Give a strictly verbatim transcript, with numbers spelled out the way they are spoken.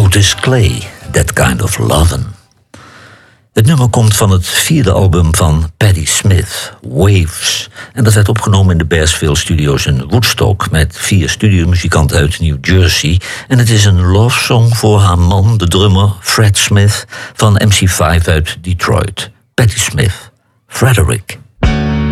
Otis Clay, That Kind of Lovin'. Het nummer komt van het vierde album van Patti Smith, Waves. En dat werd opgenomen in de Bearsville Studios in Woodstock met vier studiomuzikanten uit New Jersey. En het is een love song voor haar man, de drummer Fred Smith van M C vijf uit Detroit. Patti Smith, Frederick.